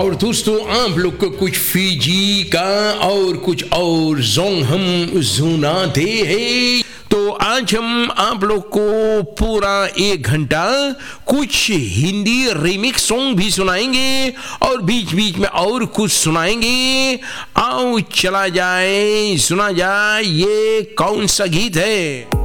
और दोस्तों आप लोग को कुछ फिजी का और कुछ और जोंग हम सुनाते हैं। तो आज हम आप लोग को पूरा 1 घंटा कुछ हिंदी रिमिक्स सॉन्ग भी सुनाएंगे और बीच बीच में और कुछ सुनाएंगे। आओ चला जाए, सुना जाए ये कौन सा गीत है।